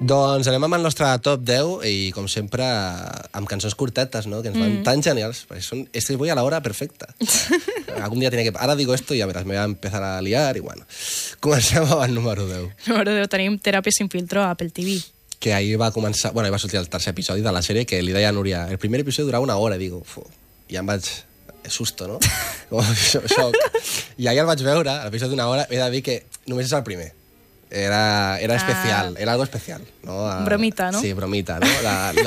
Doncs anem amb el nostre top 10 i, com sempre, amb cançons curtetes, no? Que ens van tan genials. Este voy a la hora perfecta. Algún día tenía que... Ahora digo esto y ya verás, me voy a empezar a liar y bueno. Comencem amb el número 10. Número 10 tenim Teràpia sin filtro a Apple TV. Que ahir va començar... Bueno, ahir va sortir el tercer episodi de la sèrie que li deia a Núria. El primer episodi durava una hora, digo... Ja em vaig... susto, no? Com xoc. I ahir el vaig veure, l'episodi d'una hora, he de dir que només és el primer. Era especial, era algo especial. ¿no? Bromita, ¿no? Sí, bromita, ¿no?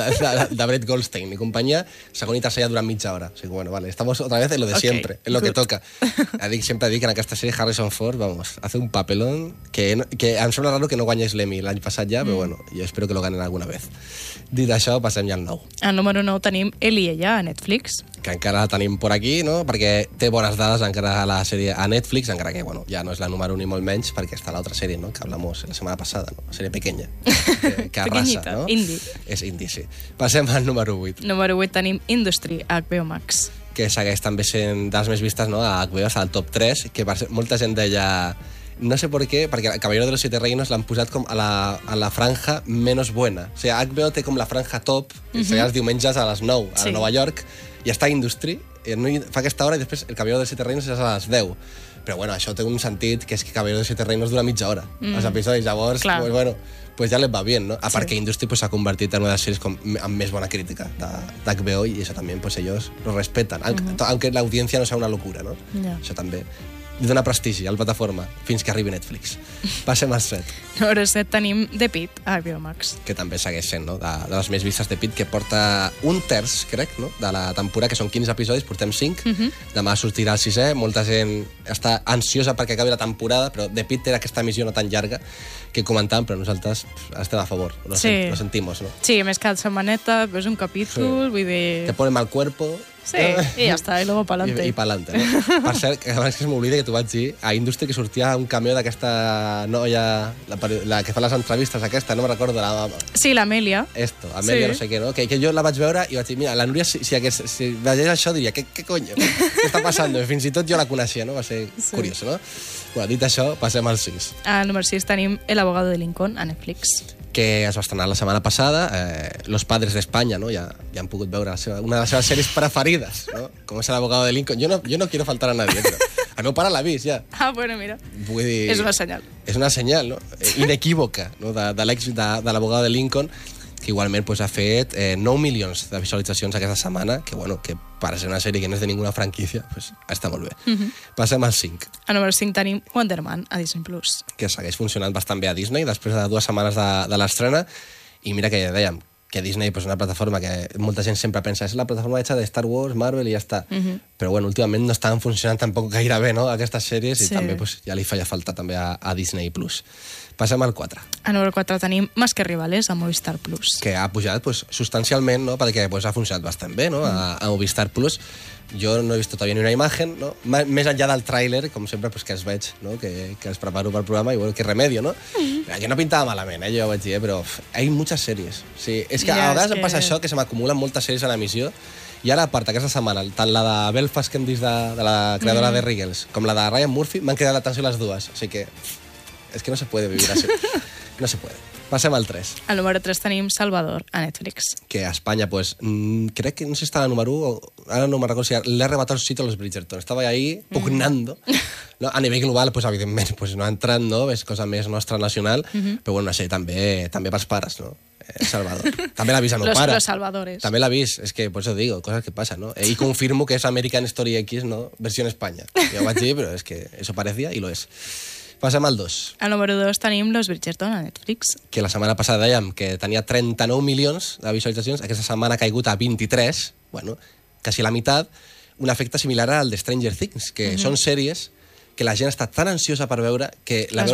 De Brett Goldstein y compañía, según y tercera duran mitja hora. Así que bueno, vale, estamos otra vez en lo de siempre, en lo que toca. Siempre dic que en aquesta sèrie Harrison Ford, vamos, hace un papelón que em sembla raro que no guanyés l'Emmy l'any passat ja, però bueno, jo espero que lo ganen alguna vez. Dit això, passem ja al 9. Al número 9 tenim Él y ella a Netflix. Que encara la tenim por aquí, no? Perquè té bones dades encara la sèrie a Netflix, encara que, bueno, ja no és la número 1 ni molt menys, perquè està l'altra sèrie, no?, que hablamos la setmana passada, no? Una sèrie pequeña, que arrasa, no? Indie. És indie, sí. Passem al número 8. Número 8 tenim Industry, a HBO Max. Que segueix també sent de les més vistes, no?, a HBO, està al top 3, que molta gent deia... No sé por qué, perquè el Caballero de los Siete Reinos l'han posat com a la franja menos buena. O sigui, HBO té com la franja top, que seria els diumenges a les 9 a Nova York, i està Industry, fa aquesta hora i després el Caballero de los Siete Reinos és a les 10. Però bueno, això té un sentit que és que Caballero de los Siete Reinos dura mitja hora, els episodis. Llavors, pues, bueno, pues ja les va bien, ¿no? A part que Industry s'ha convertit en una de les sèries amb més bona crítica d'HBO i això també, pues ellos lo respetan, aunque la audiencia no sea una locura, ¿no? Això també li dona prestigi a la plataforma fins que arribi Netflix. Passem al 7. Número 7 tenim The Pitt, a HBO Max. Que també segueix sent, no?, de les més vistes de Pitt, que porta un terç, crec, no?, de la temporada, que són 15 episodis, portem 5. Demà sortirà el 6è, molta gent està ansiosa perquè acabi la temporada, però The Pitt té aquesta missió no tan llarga que comentàvem, però nosaltres estem a favor, lo sentimos, no? Sí, més cada setmaneta, pues un capítol, vull dir... Te ponen mal cuerpo... Sí, i ja està, i luego pa'lante. I pa'lante, no? Per cert, abans que es m'oblida que t'ho vaig dir, a Industry que sortia un cameo d'aquesta noia, la que fa les entrevistes aquesta, no me recordo, Sí, l'Amèlia. Amèlia, no sé què, no? Que jo la vaig veure i vaig dir, mira, la Núria, si veiés això, diria, què coño? Què està passant? Fins i tot jo la coneixia, no? Va ser curiós, no? Bueno, dit això, passem al 6. Al número 6 tenim El abogado de Lincoln, a Netflix. Que es va estrenar la setmana passada, Los Padres de España, ¿no? Ja han pogut veure una de les seves sèries preferides, ¿no? Com és El abogado de Lincoln. Jo no quiero faltar a nadie, però el meu pare l'ha vist, ja. Ah, bueno, mira. Vull dir... És una senyal. És una senyal, no? Inequívoca, no? De l'èxit de l'abogado de Lincoln, que igualment pues, ha fet 9 milions de visualitzacions aquesta setmana, que, bueno, que per ser una sèrie que no és de ninguna franquícia, pues, està molt bé. Passem al 5. A número 5 tenim Wonder Man, a Disney+. Que segueix funcionant bastant bé a Disney, després de 2 setmanes de l'estrena, i mira que ja dèiem, que Disney és una plataforma que molta gent sempre pensa és la plataforma hecha de Star Wars, Marvel i ja està. Però bueno, últimament no estaven funcionant tampoc gaire bé, no?, aquestes sèries, i també pues, ja li feia falta també a Disney+. Passem al 4. A número 4 tenim Más que Rivales, a Movistar Plus. Que ha pujat pues, substancialment, no?, perquè pues, ha funcionat bastant bé, no?, a Movistar Plus. Jo no he vist todavía ni una imagen, no? Més enllà del tràiler, com sempre, pues, que els veig, no?, que els preparo per programa, i bueno, que remedio, no? Que no pintava malament, jo vaig dir, però hay muchas series. Sí, és que a vegades em passa això, que se m'acumulen moltes sèries a l'emissió, i ara, a part, aquesta setmana, tant la de Belfast que hem vist de la creadora de Riggles, com la de Ryan Murphy, m'han quedat l'atenció les dues. O sigui que és que no se puede vivir así. No se puede. Passem al 3. Al número 3 tenim Salvador, a Netflix. Que a Espanya, pues, crec que no sé si està a la número 1, ara no me recordo si le ha arrebatado el sitio a los Bridgerton. Estava ahí pugnando. No? A nivell global, pues, evidentment, pues, no ha entrat, no? És cosa més nostra nacional, però bueno, no sé, també pels pares, no? Salvador. També l'ha vist el meu pare. Los Salvadores. També l'ha vist, és que, por eso digo, cosas que pasan, ¿no? Y confirmo que es American Story X, ¿no? Versión España. Jo vaig dir, però és que eso parecía y lo es. Passem al 2. Al número 2 tenim Los Bridgerton, a Netflix. Que la setmana passada dèiem que tenia 39 milions de visualitzacions, aquesta setmana ha caigut a 23, bueno, quasi la meitat, un efecte similar al de Stranger Things, que són sèries que la gent està tan ansiosa per veure que la veu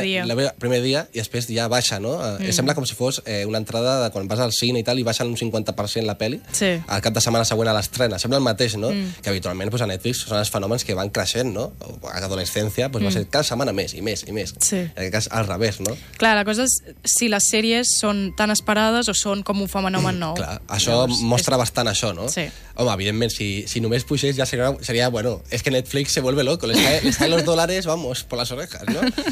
el primer dia i després ja baixa, no? Sembla com si fos una entrada de quan vas al cine i tal i baixen un 50% la pel·li al cap de setmana següent a l'estrena. Sembla el mateix, no? Que habitualment pues, a Netflix són els fenòmens que van creixent, no? A l'adolescència pues, va ser cada setmana més i més i més. En aquest cas, al revés, no? Clar, la cosa és si les sèries són tan esperades o són com un fenomen nou. Clar, això mostra bastant això, no? Home, evidentment, si només pugés ja seria, bueno, és que Netflix se vuelve loco, les cae los dólares, vamos, por las orejas, ¿no?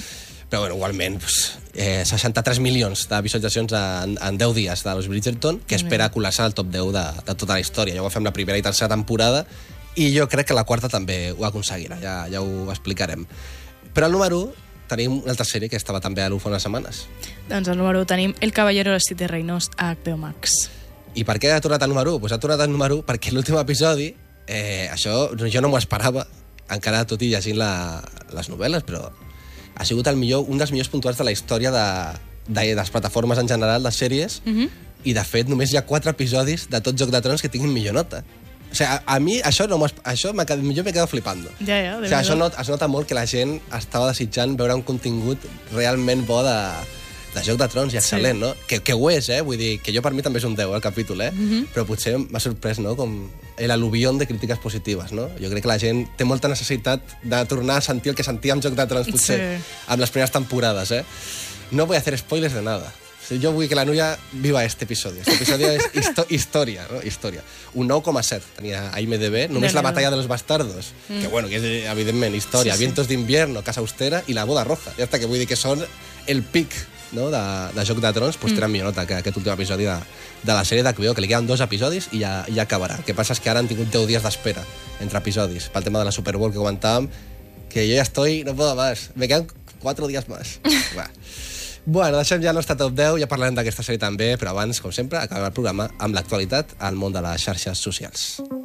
Però, bueno, igualment, 63 milions de visualitzacions en 10 dies de Los Bridgerton, que espera col·lapsar el top 10 de tota la història. Ja ho va fer amb la primera i tercera temporada, i jo crec que la quarta també ho aconseguirà, ja ho explicarem. Però al número 1 tenim una altra sèrie que estava també a l'UF fa unes setmanes. Doncs al número 1 tenim El Caballero de los Siete Reinos a HBO Max. I per què ha tornat al número 1? Doncs ha tornat al número 1 perquè l'últim episodi, això jo no m'ho esperava, encara tot i llegint les novel·les, però ha sigut un dels millors puntuals de la història de les plataformes en general, de sèries, i de fet només hi ha 4 episodis de tot Joc de Trons que tinguin millor nota. O sigui, a mi això jo m'he quedat flipant. Ja, o sigui, això es nota molt que la gent estava desitjant veure un contingut realment bo de Joc de Trons i excel·lent, no? Que ho és, vull dir, que jo per mi també és un 10, el capítol, però potser m'ha sorprès, no?, com l'aluvión de crítiques positives, no? Jo crec que la gent té molta necessitat de tornar a sentir el que sentia amb Joc de Trons, potser, amb les primeres temporades, No voy a hacer spoilers de nada. O sigui, jo vull que la Núria viva este episodio. Este episodio és història, no? Història. Un 9,7 tenia a IMDb, només la batalla de los bastardos, que bueno, que és evidentment història, Vientos d'invierno, Casa austera i La boda roja. Ja està, que vull dir que són el pic, no?, de Joc de Trons, doncs tenen millor nota que aquest últim episodi de la sèrie d'HBO, que li queden 2 episodis i ja acabarà. El que passa és que ara han tingut 10 dies d'espera entre episodis, pel tema de la Super Bowl que comentàvem, que jo ja no puedo más, me quedan 4 días más. Bueno, deixem ja el nostre top 10, ja parlarem d'aquesta sèrie també, però abans, com sempre, acabem el programa amb l'actualitat al món de les xarxes socials.